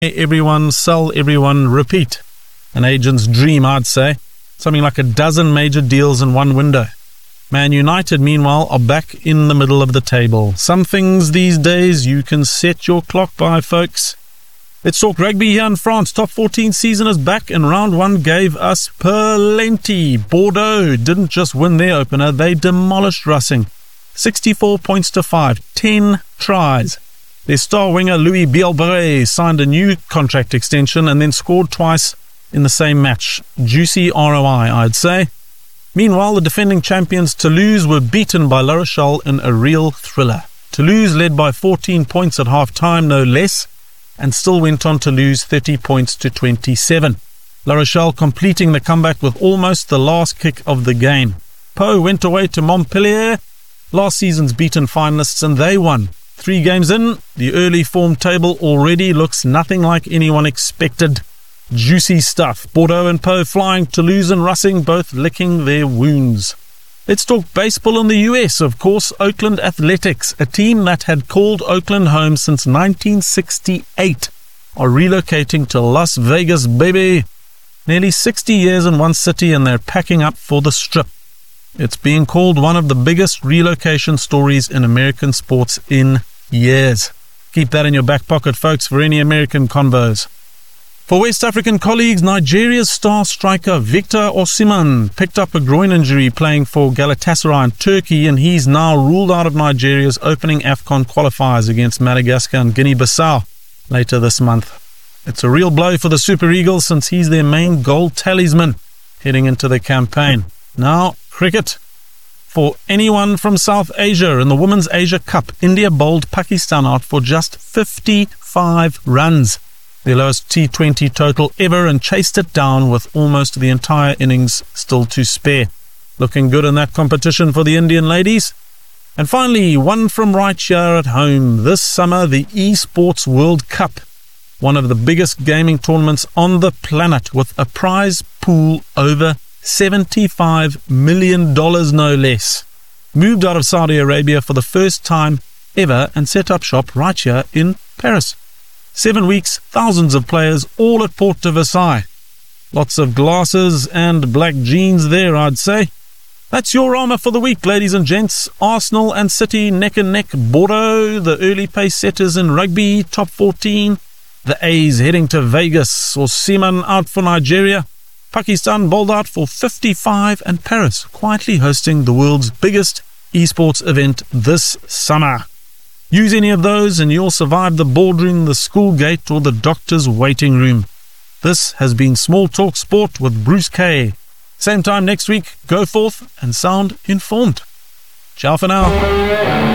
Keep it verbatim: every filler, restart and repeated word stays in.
everyone, sell everyone, repeat. An agent's dream, I'd say. Something like a dozen major deals in one window. Man United, meanwhile, are back in the middle of the table. Some things these days you can set your clock by, folks. Let's talk rugby here in France. Top fourteen season is back, and round one gave us plenty. Bordeaux didn't just win their opener, they demolished Racing. sixty-four points to five, ten tries. Their star winger Louis Bielbarré signed a new contract extension and then scored twice in the same match. Juicy R O I, I'd say. Meanwhile, the defending champions Toulouse were beaten by La Rochelle in a real thriller. Toulouse led by fourteen points at half-time, no less, and still went on to lose thirty points to twenty-seven. La Rochelle completing the comeback with almost the last kick of the game. Pau went away to Montpellier, last season's beaten finalists, and they won. Three games in, the early form table already looks nothing like anyone expected. Juicy stuff. Bordeaux and Pau flying, Toulouse and Racing both licking their wounds. Let's talk baseball in the U S, of course. Oakland Athletics, a team that had called Oakland home since nineteen sixty-eight, are relocating to Las Vegas, baby. Nearly sixty years in one city and they're packing up for the Strip. It's being called one of the biggest relocation stories in American sports in years. Keep that in your back pocket, folks, for any American convos. For West African colleagues, Nigeria's star striker Victor Osimhen picked up a groin injury playing for Galatasaray in Turkey, and he's now ruled out of Nigeria's opening AFCON qualifiers against Madagascar and Guinea-Bissau later this month. It's a real blow for the Super Eagles since he's their main goal talisman heading into the campaign. Now, cricket. For anyone from South Asia, in the Women's Asia Cup, India bowled Pakistan out for just fifty-five runs. Their lowest T twenty total ever, and chased it down with almost the entire innings still to spare. Looking good in that competition for the Indian ladies. And finally, one from right here at home. This summer, the Esports World Cup. One of the biggest gaming tournaments on the planet, with a prize pool over seventy-five million dollars, no less. Moved out of Saudi Arabia for the first time ever and set up shop right here in Paris. Seven weeks, thousands of players, all at Port de Versailles. Lots of glasses and black jeans there, I'd say. That's your armour for the week, ladies and gents. Arsenal and City neck and neck. Bordeaux, the early pace setters in rugby, top fourteen. The A's heading to Vegas. Osimhen out for Nigeria. Pakistan bowled out for fifty-five, and Paris quietly hosting the world's biggest esports event this summer. Use any of those and you'll survive the boardroom, the school gate, or the doctor's waiting room. This has been Small Talk Sport with Bruce Kay. Same time next week, go forth and sound informed. Ciao for now.